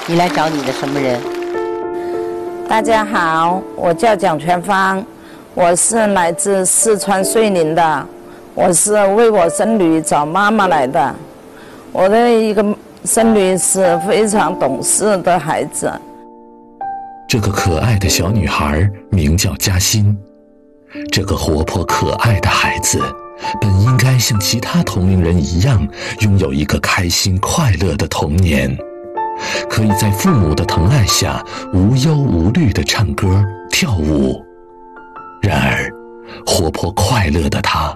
你来找你的什么人？ 大家好，我叫蒋全芳，我是来自四川遂宁的，我是为我孙女找妈妈来的。我的一个孙女是非常懂事的孩子。 这个可爱的小女孩名叫嘉欣，这个活泼可爱的孩子本应该像其他同龄人一样，拥有一个开心快乐的童年，可以在父母的疼爱下无忧无虑地唱歌跳舞。然而，活泼快乐的他